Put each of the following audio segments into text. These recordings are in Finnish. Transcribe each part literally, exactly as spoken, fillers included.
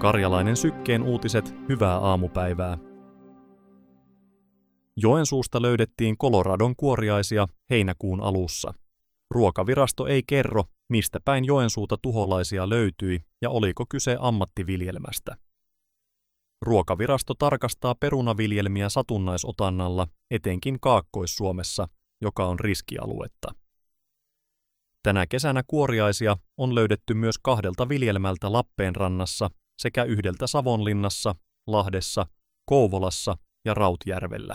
Karjalainen Sykkeen uutiset, hyvää aamupäivää. Joensuusta löydettiin Coloradon kuoriaisia heinäkuun alussa. Ruokavirasto ei kerro, mistä päin Joensuuta tuholaisia löytyi ja oliko kyse ammattiviljelmästä. Ruokavirasto tarkastaa perunaviljelmiä satunnaisotannalla, etenkin Kaakkois-Suomessa, joka on riskialuetta. Tänä kesänä kuoriaisia on löydetty myös kahdelta viljelmältä Lappeenrannassa sekä yhdeltä Savonlinnassa, Lahdessa, Kouvolassa ja Rautjärvellä.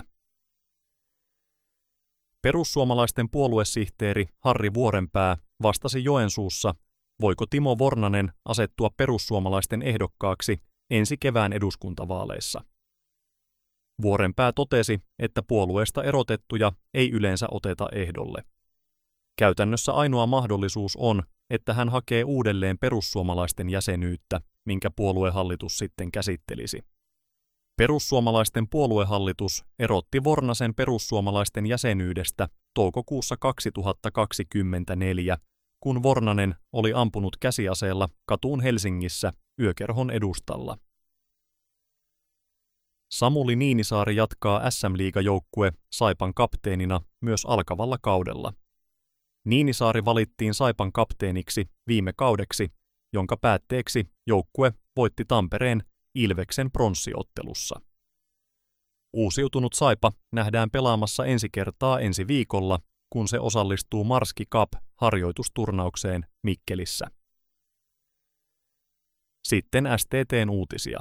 Perussuomalaisten puoluesihteeri Harri Vuorenpää vastasi Joensuussa, voiko Timo Vornanen asettua perussuomalaisten ehdokkaaksi ensi kevään eduskuntavaaleissa. Vuorenpää totesi, että puolueesta erotettuja ei yleensä oteta ehdolle. Käytännössä ainoa mahdollisuus on, että hän hakee uudelleen perussuomalaisten jäsenyyttä, minkä puoluehallitus sitten käsittelisi. Perussuomalaisten puoluehallitus erotti Vornasen perussuomalaisten jäsenyydestä toukokuussa kaksituhattakaksikymmentäneljä, kun Vornanen oli ampunut käsiaseella katuun Helsingissä yökerhon edustalla. Samuli Niinisaari jatkaa äs äm-liigajoukkue Saipan kapteenina myös alkavalla kaudella. Niinisaari valittiin Saipan kapteeniksi viime kaudeksi, jonka päätteeksi joukkue voitti Tampereen Ilveksen pronssiottelussa. Uusiutunut Saipa nähdään pelaamassa ensi kertaa ensi viikolla, kun se osallistuu Marski Cup-harjoitusturnaukseen Mikkelissä. Sitten äs tee tee:n uutisia.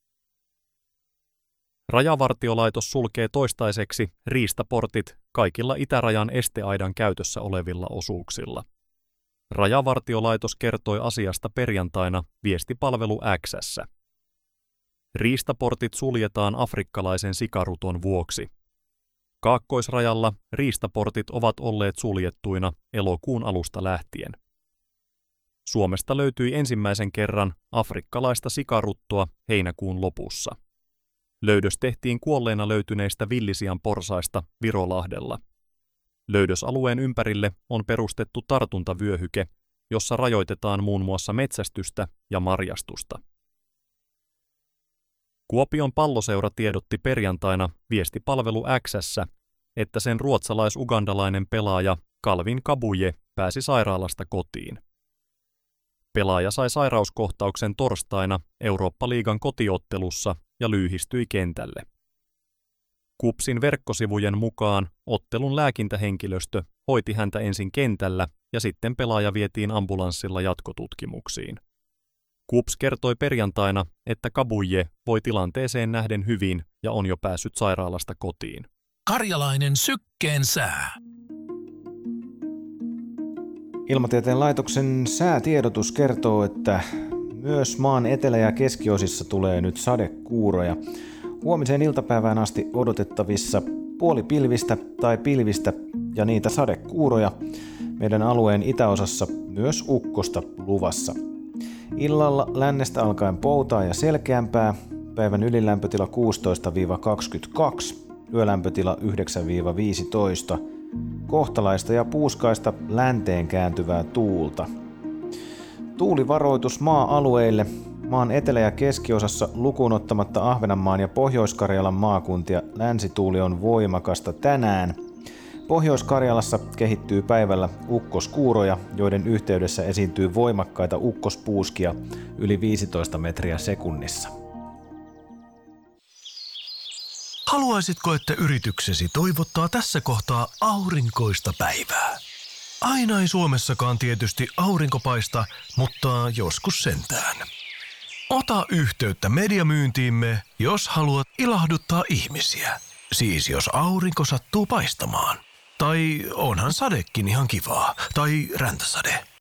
Rajavartiolaitos sulkee toistaiseksi riistaportit kaikilla itärajan esteaidan käytössä olevilla osuuksilla. Rajavartiolaitos kertoi asiasta perjantaina viestipalvelu X:ssä. Riistaportit suljetaan afrikkalaisen sikaruton vuoksi. Kaakkoisrajalla riistaportit ovat olleet suljettuina elokuun alusta lähtien. Suomesta löytyi ensimmäisen kerran afrikkalaista sikaruttoa heinäkuun lopussa. Löydös tehtiin kuolleena löytyneistä villisian porsaista Virolahdella. Löydösalueen ympärille on perustettu tartuntavyöhyke, jossa rajoitetaan muun muassa metsästystä ja marjastusta. Kuopion Palloseura tiedotti perjantaina viestipalvelu X:ssä, että sen ruotsalais-ugandalainen pelaaja Calvin Kabuje pääsi sairaalasta kotiin. Pelaaja sai sairauskohtauksen torstaina Eurooppa-liigan kotiottelussa ja lyyhistyi kentälle. KuPSin verkkosivujen mukaan ottelun lääkintähenkilöstö hoiti häntä ensin kentällä ja sitten pelaaja vietiin ambulanssilla jatkotutkimuksiin. KuPS kertoi perjantaina, että Kabuje voi tilanteeseen nähden hyvin ja on jo päässyt sairaalasta kotiin. Karjalainen Sykkeen sää. Ilmatieteen laitoksen säätiedotus kertoo, että myös maan etelä- ja keskiosissa tulee nyt sadekuuroja. Huomiseen iltapäivään asti odotettavissa puolipilvistä tai pilvistä ja niitä sadekuuroja. Meidän alueen itäosassa myös ukkosta luvassa. Illalla lännestä alkaen poutaa ja selkeämpää, päivän ylilämpötila kuusitoista kaksikymmentäkaksi, yölämpötila yhdeksän viisitoista, kohtalaista ja puuskaista länteen kääntyvää tuulta. Tuulivaroitus maa-alueille. Maan etelä- ja keskiosassa lukuun ottamatta Ahvenanmaan ja Pohjois-Karjalan maakuntia länsituuli on voimakasta tänään. Pohjois-Karjalassa kehittyy päivällä ukkoskuuroja, joiden yhteydessä esiintyy voimakkaita ukkospuuskia yli viisitoista metriä sekunnissa. Haluaisitko, että yrityksesi toivottaa tässä kohtaa aurinkoista päivää? Aina ei Suomessakaan tietysti aurinko paista, mutta joskus sentään. Ota yhteyttä mediamyyntiimme, jos haluat ilahduttaa ihmisiä. Siis jos aurinko sattuu paistamaan. Tai onhan sadekin ihan kivaa. Tai räntäsade.